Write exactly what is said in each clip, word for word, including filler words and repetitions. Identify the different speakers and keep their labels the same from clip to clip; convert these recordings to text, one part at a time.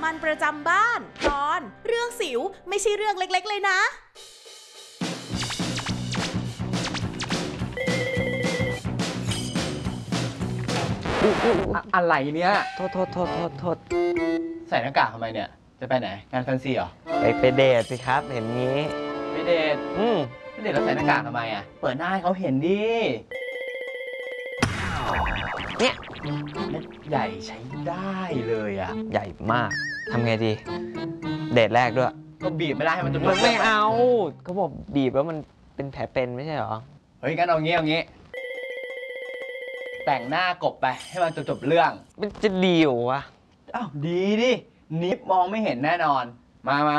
Speaker 1: มัญประจำบ้านตอนเรื่องสิวไม่ใช่เรื่องเล็กๆเลยนะ
Speaker 2: อะไรเนี่ย
Speaker 3: โทษโทษโทษโทษโทษ
Speaker 2: ใส่หน้ากากทำไมเนี่ยจะไปไหนงานแฟนซีเหรอ
Speaker 3: ไปไปเดทสิครับเห็นงี้
Speaker 2: ไปเดท
Speaker 3: อืม
Speaker 2: ไปเดทแล้วใส่หน้ากากทำไมอ่ะเปิดหน้าให้เขาเห็นดิ
Speaker 3: เนี่ย
Speaker 2: เม็ดใหญ่ใช้ได้เลยอ่ะ
Speaker 3: ใหญ่มากทำไงดีเดทแรกด้วย
Speaker 2: ก็บีบไม่ได้ให้มันจบ
Speaker 3: มันไม่เอาเขาบอกบีบแล้วมันเป็นแผลเป็นไม่ใช่หรอ
Speaker 2: เฮ้ยงั้นเอางี้เอางี้แต่งหน้ากบไปให้มันจบจบเรื่อง
Speaker 3: มันจะดีเหรอวะ
Speaker 2: อ้าวดีดินิฟมองไม่เห็นแน่นอนมามา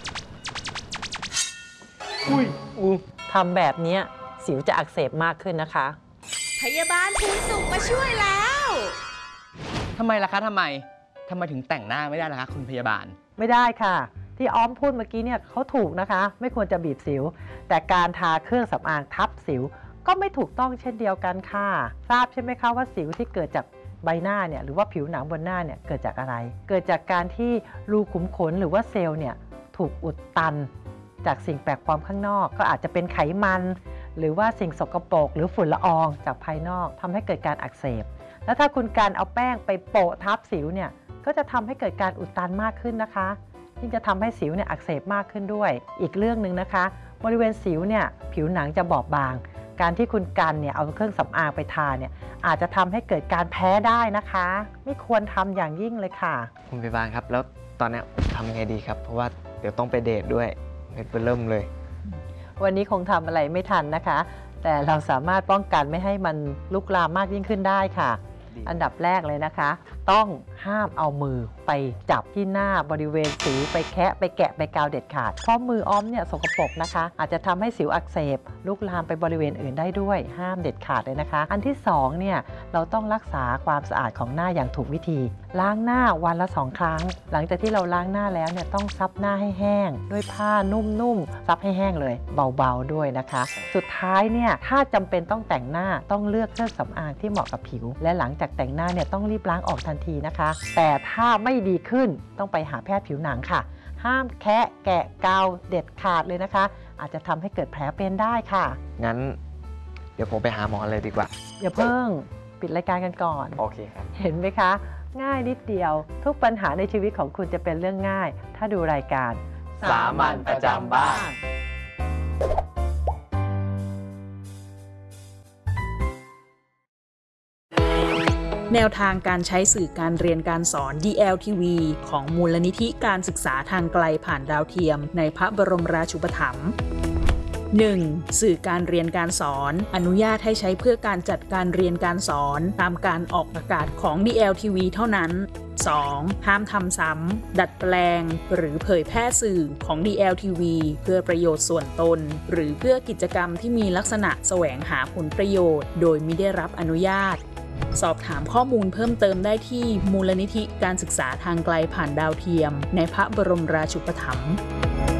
Speaker 4: อุ้ยทำแบบนี้สิวจะอักเสบมากขึ้นนะคะ
Speaker 1: พยาบาลภูนสุขมาช่วยแล้ว
Speaker 2: ทำไมล่ะคะทำไมทำไมถึงแต่งหน้าไม่ได้ล่ะคะคุณพยาบาล
Speaker 4: ไม่ได้ค่ะที่อ้อมพูดเมื่อกี้เนี่ยเขาถูกนะคะไม่ควรจะบีบสิวแต่การทาเครื่องสำอางทับสิวก็ไม่ถูกต้องเช่นเดียวกันค่ะทราบใช่ไหมคะว่าสิวที่เกิดจากใบหน้าเนี่ยหรือว่าผิวหนังบนหน้าเนี่ยเกิดจากอะไรเกิดจากการที่รูขุมขนหรือว่าเซลล์เนี่ยถูกอุดตันจากสิ่งแปลกปลอมข้างนอกก็อาจจะเป็นไขมันหรือว่าสิ่งสกปรกหรือฝุ่นละอองจากภายนอกทำให้เกิดการอักเสบแล้วถ้าคุณการเอาแป้งไปโปะทับสิวเนี่ยก็จะทำให้เกิดการอุดตันมากขึ้นนะคะยิ่งจะทำให้สิวเนี่ยอักเสบมากขึ้นด้วยอีกเรื่องหนึ่งนะคะบริเวณสิวเนี่ยผิวหนังจะบอบบางการที่คุณกันเนี่ยเอาเครื่องสำอางไปทาเนี่ยอาจจะทำให้เกิดการแพ้ได้นะคะไม่ควรทำอย่างยิ่งเลยค่ะ
Speaker 3: คุณพยาบาลครับแล้วตอนนี้ทำไงดีครับเพราะว่าเดี๋ยวต้องไปเดทด้วยเม็ดเริ่มเลย
Speaker 4: วันนี้คงทำอะไรไม่ทันนะคะแต่เราสามารถป้องกันไม่ให้มันลุกลามมากยิ่งขึ้นได้ค่ะอันดับแรกเลยนะคะต้องห้ามเอามือไปจับที่หน้าบริเวณสิวไปแคะไปแกะไปกาวเด็ดขาดเพราะมืออ้อมเนี่ยสกปรกนะคะอาจจะทำให้สิวอักเสบลุกลามไปบริเวณอื่นได้ด้วยห้ามเด็ดขาดเลยนะคะอันที่สองเนี่ยเราต้องรักษาความสะอาดของหน้าอย่างถูกวิธีล้างหน้าวันละสองครั้งหลังจากที่เราล้างหน้าแล้วเนี่ยต้องซับหน้าให้แห้งด้วยผ้านุ่มๆซับให้แห้งเลยเบาๆด้วยนะคะสุดท้ายเนี่ยถ้าจำเป็นต้องแต่งหน้าต้องเลือกเครื่องสำอางที่เหมาะกับผิวและหลังจากแต่งหน้าเนี่ยต้องรีบล้างออกทันทีนะคะแต่ถ้าไม่ดีขึ้นต้องไปหาแพทย์ผิวหนังค่ะห้ามแคะแกะกาวเด็ดขาดเลยนะคะอาจจะทำให้เกิดแผลเป็นได้ค่ะ
Speaker 3: งั้นเดี๋ยวผมไปหาหมอเลยดีกว่า
Speaker 4: อย่าเพิ่งปิดรายการกันก่อน
Speaker 3: โอเคครับ
Speaker 4: เห็นไหมคะง่ายนิดเดียวทุกปัญหาในชีวิตของคุณจะเป็นเรื่องง่ายถ้าดูรายการ
Speaker 2: สามัญประจำบ้าน
Speaker 5: แนวทางการใช้สื่อการเรียนการสอน ดี แอล ที วี ของมูลนิธิการศึกษาทางไกลผ่านดาวเทียมในพระบรมราชูปถัมภ์ หนึ่ง. สื่อการเรียนการสอนอนุญาตให้ใช้เพื่อการจัดการเรียนการสอนตามการออกอากาศของ ดี แอล ที วี เท่านั้น สอง. ห้ามทำซ้ำดัดแปลงหรือเผยแพร่สื่อของ ดี แอล ที วี เพื่อประโยชน์ส่วนตนหรือเพื่อกิจกรรมที่มีลักษณะแสวงหาผลประโยชน์โดยมิได้รับอนุญาตสอบถามข้อมูลเพิ่มเติมได้ที่มูลนิธิการศึกษาทางไกลผ่านดาวเทียมในพระบรมราชูปถัมภ์